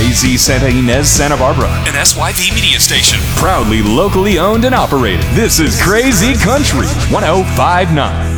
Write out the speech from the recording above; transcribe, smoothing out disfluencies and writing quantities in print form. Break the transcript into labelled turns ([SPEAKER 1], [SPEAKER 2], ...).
[SPEAKER 1] KZ Santa Ynez, Santa Barbara.
[SPEAKER 2] An SYV media station.
[SPEAKER 1] Proudly locally owned and operated. This is Crazy Country 1059.